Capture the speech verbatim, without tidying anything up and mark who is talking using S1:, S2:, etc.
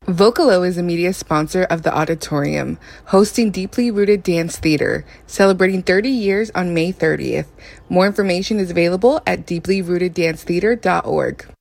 S1: Vocalo is a media sponsor of the Auditorium, hosting Deeply Rooted Dance Theater, celebrating thirty years on May thirtieth. More information is available at deeply rooted dance theater dot org.